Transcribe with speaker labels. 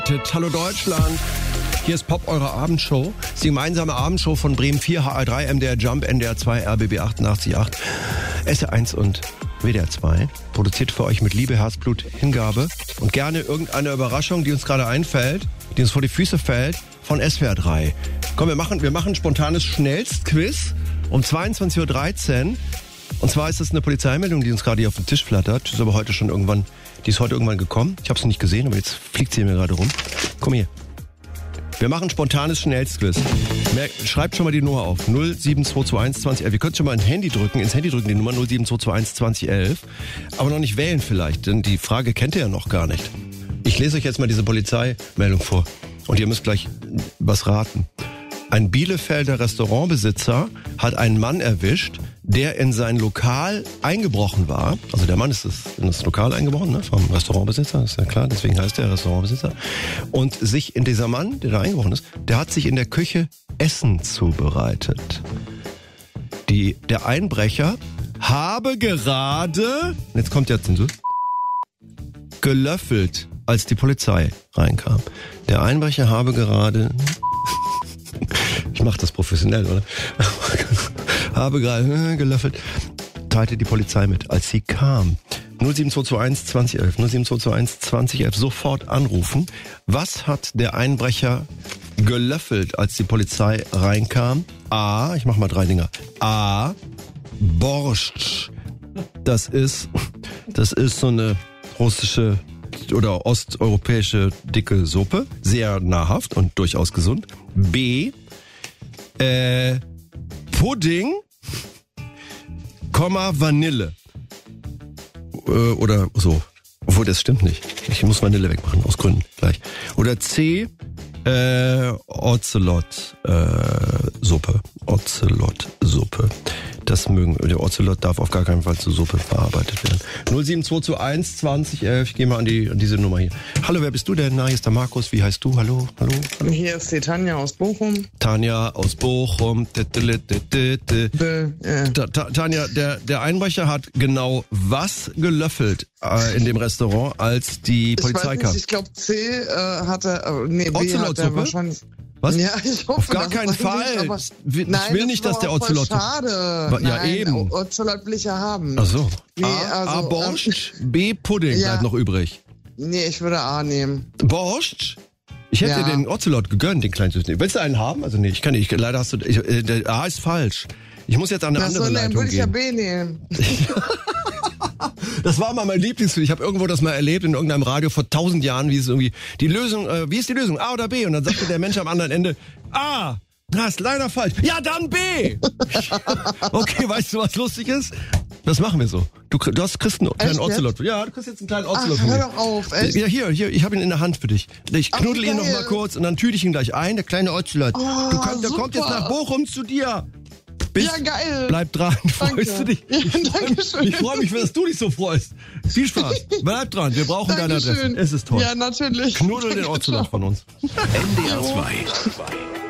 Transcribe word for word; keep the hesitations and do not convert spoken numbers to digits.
Speaker 1: Hallo Deutschland, hier ist Pop, eure Abendshow. Das ist die gemeinsame Abendshow von Bremen vier, H R drei, M D R Jump, N D R zwei, R B B achtundachtzig Komma acht, S R eins und W D R zwei. Produziert für euch mit Liebe, Herzblut, Hingabe und gerne irgendeine Überraschung, die uns gerade einfällt, die uns vor die Füße fällt, von S W R drei. Komm, wir machen, wir machen ein spontanes Schnellstquiz um zweiundzwanzig Uhr dreizehn. Und zwar ist das eine Polizeimeldung, die uns gerade hier auf den Tisch flattert. Die ist aber heute schon irgendwann, die ist heute irgendwann gekommen. Ich habe sie nicht gesehen, aber jetzt fliegt sie mir gerade rum. Komm hier. Wir machen ein spontanes Schnellstquiz. Schreibt schon mal die Nummer auf. null sieben zwei zwei eins zwanzig elf. Ihr könnt schon mal ein Handy drücken, ins Handy drücken, die Nummer null sieben zwei zwei eins zwanzig elf. Aber noch nicht wählen vielleicht, denn die Frage kennt ihr ja noch gar nicht. Ich lese euch jetzt mal diese Polizeimeldung vor. Und ihr müsst gleich was raten. Ein Bielefelder Restaurantbesitzer hat einen Mann erwischt, der in sein Lokal eingebrochen war. Also der Mann ist in das Lokal eingebrochen, ne, vom Restaurantbesitzer, ist ja klar, deswegen heißt er Restaurantbesitzer. Und sich in dieser Mann, der da eingebrochen ist, der hat sich in der Küche Essen zubereitet. Die, der Einbrecher habe gerade, jetzt kommt der Zensur, gelöffelt, als die Polizei reinkam. Der Einbrecher habe gerade... Ich mach das professionell, oder? Habe gerade gelöffelt. Teilte die Polizei mit, als sie kam. null sieben zwei zwei eins zwanzig elf, null sieben zwei zwei eins zwanzig elf, sofort anrufen. Was hat der Einbrecher gelöffelt, als die Polizei reinkam? A, ich mach mal drei Dinger. A, Borscht. Das ist, das ist so eine russische oder osteuropäische dicke Suppe. Sehr nahrhaft und durchaus gesund. B, äh, Pudding, Komma, Vanille. Äh, oder so. Obwohl, das stimmt nicht. Ich muss Vanille wegmachen, aus Gründen, gleich. Oder C, äh, Ocelot, äh, Suppe. Ocelot-Suppe. Das mögen, der Ocelot darf auf gar keinen Fall zur Suppe verarbeitet werden. null sieben zwei zwei eins zwanzig elf, ich gehe mal an, die, an diese Nummer hier. Hallo, wer bist du denn? Na, hier ist der Markus, wie heißt du? Hallo, hallo, hallo.
Speaker 2: Hier ist die Tanja aus Bochum.
Speaker 1: Tanja aus Bochum. Tanja, der, der Einbrecher hat genau was gelöffelt äh, in dem Restaurant, als die Polizei kam?
Speaker 2: Ich glaube C äh, hat er, äh, nee, B hat er wahrscheinlich...
Speaker 1: Was?
Speaker 2: Ja, ich hoffe,
Speaker 1: auf gar keinen Fall.
Speaker 2: Nicht, aber,
Speaker 1: ich
Speaker 2: nein,
Speaker 1: will nicht, dass der Ocelot...
Speaker 2: Schade.
Speaker 1: Ja,
Speaker 2: nein,
Speaker 1: eben.
Speaker 2: Ocelot will ich ja haben.
Speaker 1: Ach so.
Speaker 2: Nee,
Speaker 1: A,
Speaker 2: also,
Speaker 1: A Borscht, B Pudding
Speaker 2: ja.
Speaker 1: bleibt noch übrig.
Speaker 2: Nee, ich würde A nehmen.
Speaker 1: Borscht? Ich hätte
Speaker 2: ja.
Speaker 1: den Ocelot gegönnt, den kleinen Süßen. Willst du einen haben? Also nee, ich kann nicht. Leider hast du... Ich, äh, der A ist falsch. Ich muss jetzt an eine
Speaker 2: das
Speaker 1: andere
Speaker 2: so,
Speaker 1: Leitung
Speaker 2: würde ich ja
Speaker 1: gehen.
Speaker 2: B nehmen.
Speaker 1: Das war mal mein Lieblingsfilm. Ich habe irgendwo das mal erlebt in irgendeinem Radio vor tausend Jahren, wie es irgendwie die Lösung, äh, wie ist die Lösung? A oder B? Und dann sagte der Mensch am anderen Ende A. Das ist leider falsch. Ja, dann B. Okay, weißt du, was lustig ist? Das machen wir so. Du, du hast, kriegst einen kleinen Ocelot. Ja, du kriegst jetzt einen kleinen Ocelot.
Speaker 2: Ach, hör doch auf, echt?
Speaker 1: Ja, hier, hier, ich habe ihn in der Hand für dich. Ich knuddel ihn noch mal kurz und dann tüte ich ihn gleich ein, der kleine Ocelot.
Speaker 2: Oh,
Speaker 1: du kannst, der
Speaker 2: super.
Speaker 1: kommt jetzt nach Bochum zu dir. Bis,
Speaker 2: ja, geil.
Speaker 1: Bleib dran,
Speaker 2: Danke.
Speaker 1: freust du dich?
Speaker 2: Ja,
Speaker 1: ich
Speaker 2: danke schön.
Speaker 1: Ich freue mich, dass du dich so freust. Viel Spaß. Bleib dran, wir brauchen deine Adresse. Es ist toll.
Speaker 2: Ja, natürlich.
Speaker 1: Knuddel den Ocelot von uns.
Speaker 3: N D R zwei.